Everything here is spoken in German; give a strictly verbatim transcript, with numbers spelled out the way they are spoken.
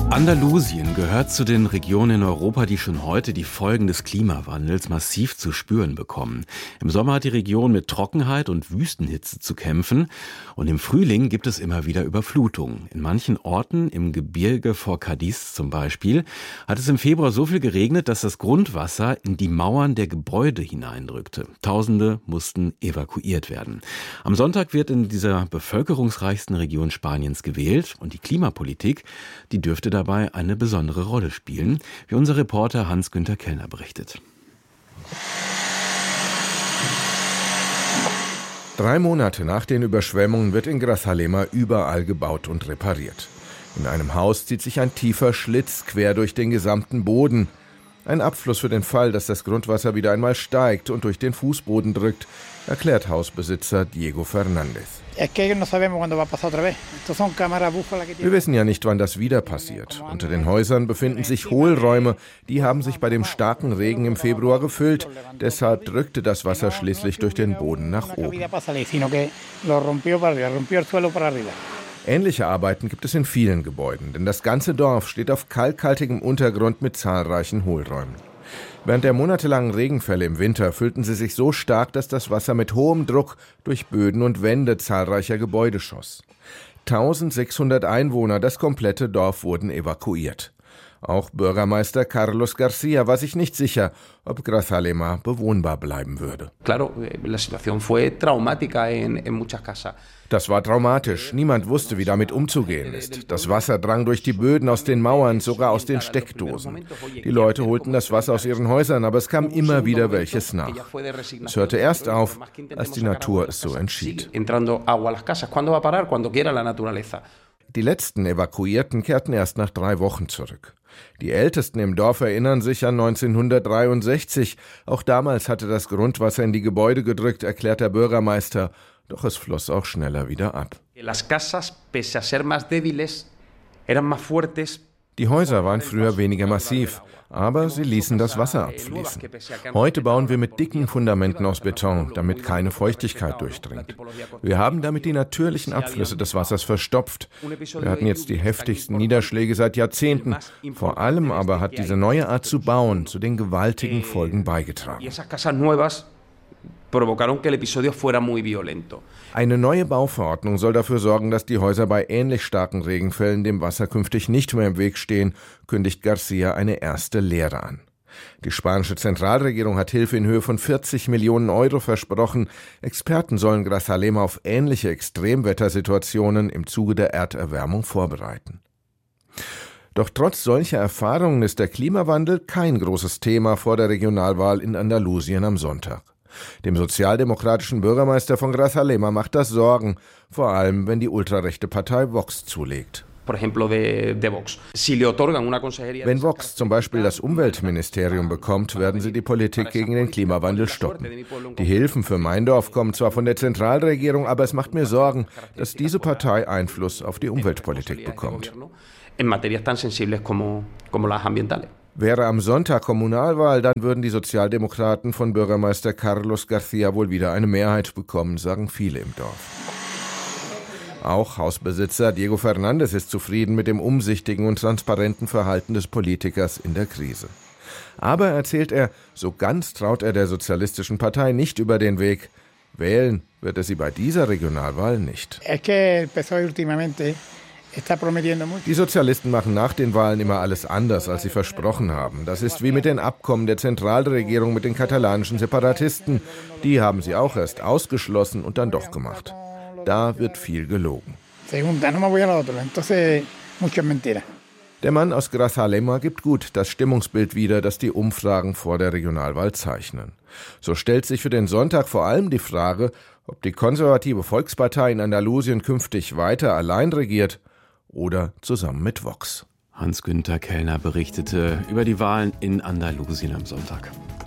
Andalusien gehört zu den Regionen in Europa, die schon heute die Folgen des Klimawandels massiv zu spüren bekommen. Im Sommer hat die Region mit Trockenheit und Wüstenhitze zu kämpfen und im Frühling gibt es immer wieder Überflutungen. In manchen Orten, im Gebirge vor Cádiz zum Beispiel, hat es im Februar so viel geregnet, dass das Grundwasser in die Mauern der Gebäude hineindrückte. Tausende mussten evakuiert werden. Am Sonntag wird in dieser bevölkerungsreichsten Region Spaniens gewählt und die Klimapolitik, die dürfte dabei eine besondere Rolle spielen, wie unser Reporter Hans-Günther Kellner berichtet. Drei Monate nach den Überschwemmungen wird in Grazalema überall gebaut und repariert. In einem Haus zieht sich ein tiefer Schlitz quer durch den gesamten Boden. Ein Abfluss für den Fall, dass das Grundwasser wieder einmal steigt und durch den Fußboden drückt, erklärt Hausbesitzer Diego Fernández. Wir wissen ja nicht, wann das wieder passiert. Unter den Häusern befinden sich Hohlräume, die haben sich bei dem starken Regen im Februar gefüllt. Deshalb drückte das Wasser schließlich durch den Boden nach oben. Ähnliche Arbeiten gibt es in vielen Gebäuden, denn das ganze Dorf steht auf kalkhaltigem Untergrund mit zahlreichen Hohlräumen. Während der monatelangen Regenfälle im Winter füllten sie sich so stark, dass das Wasser mit hohem Druck durch Böden und Wände zahlreicher Gebäude schoss. eintausendsechshundert Einwohner, das komplette Dorf, wurden evakuiert. Auch Bürgermeister Carlos García war sich nicht sicher, ob Grazalema bewohnbar bleiben würde. Das war traumatisch. Niemand wusste, wie damit umzugehen ist. Das Wasser drang durch die Böden, aus den Mauern, sogar aus den Steckdosen. Die Leute holten das Wasser aus ihren Häusern, aber es kam immer wieder welches nach. Es hörte erst auf, als die Natur es so entschied. Die letzten Evakuierten kehrten erst nach drei Wochen zurück. Die Ältesten im Dorf erinnern sich an neunzehnhundertdreiundsechzig. Auch damals hatte das Grundwasser in die Gebäude gedrückt, erklärt der Bürgermeister. Doch es floss auch schneller wieder ab. Die Häuser waren früher weniger massiv, aber sie ließen das Wasser abfließen. Heute bauen wir mit dicken Fundamenten aus Beton, damit keine Feuchtigkeit durchdringt. Wir haben damit die natürlichen Abflüsse des Wassers verstopft. Wir hatten jetzt die heftigsten Niederschläge seit Jahrzehnten. Vor allem aber hat diese neue Art zu bauen zu den gewaltigen Folgen beigetragen. Eine neue Bauverordnung soll dafür sorgen, dass die Häuser bei ähnlich starken Regenfällen dem Wasser künftig nicht mehr im Weg stehen, kündigt García eine erste Lehre an. Die spanische Zentralregierung hat Hilfe in Höhe von vierzig Millionen Euro versprochen. Experten sollen Grazalema auf ähnliche Extremwettersituationen im Zuge der Erderwärmung vorbereiten. Doch trotz solcher Erfahrungen ist der Klimawandel kein großes Thema vor der Regionalwahl in Andalusien am Sonntag. Dem sozialdemokratischen Bürgermeister von Grazalema macht das Sorgen, vor allem wenn die ultrarechte Partei Vox zulegt. Wenn Vox zum Beispiel das Umweltministerium bekommt, werden sie die Politik gegen den Klimawandel stoppen. Die Hilfen für mein Dorf kommen zwar von der Zentralregierung, aber es macht mir Sorgen, dass diese Partei Einfluss auf die Umweltpolitik bekommt. Wäre am Sonntag Kommunalwahl, dann würden die Sozialdemokraten von Bürgermeister Carlos García wohl wieder eine Mehrheit bekommen, sagen viele im Dorf. Auch Hausbesitzer Diego Fernández ist zufrieden mit dem umsichtigen und transparenten Verhalten des Politikers in der Krise. Aber, erzählt er, so ganz traut er der Sozialistischen Partei nicht über den Weg. Wählen wird er sie bei dieser Regionalwahl nicht. Die Sozialisten machen nach den Wahlen immer alles anders, als sie versprochen haben. Das ist wie mit den Abkommen der Zentralregierung mit den katalanischen Separatisten. Die haben sie auch erst ausgeschlossen und dann doch gemacht. Da wird viel gelogen. Der Mann aus Grazalema gibt gut das Stimmungsbild wider, das die Umfragen vor der Regionalwahl zeichnen. So stellt sich für den Sonntag vor allem die Frage, ob die konservative Volkspartei in Andalusien künftig weiter allein regiert oder zusammen mit Vox. Hans-Günther Kellner berichtete über die Wahlen in Andalusien am Sonntag.